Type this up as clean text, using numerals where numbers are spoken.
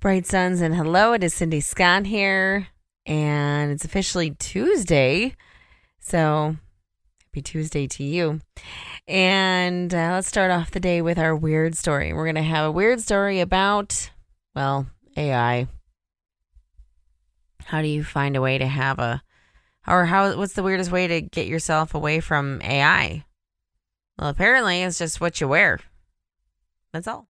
Bright Suns, and hello, it is Cindy Scott here, and it's officially Tuesday, so happy Tuesday to you. And let's start off the day with our weird story. We're going to have a weird story about, well, AI. How do you find a way to have what's the weirdest way to get yourself away from AI? Well, apparently it's just what you wear. That's all.